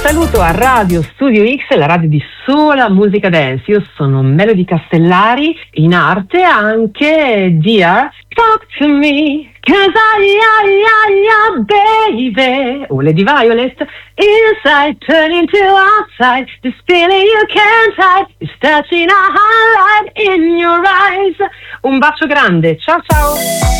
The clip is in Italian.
saluto a Radio Studio X, la radio di sola musica dance. Io sono Melody Castellari, in arte anche Dear Talk to Me, 'cause baby, o Lady Violet, inside turning to outside, this feeling you can't hide, is touching a highlight in your eyes. Un bacio grande, ciao ciao!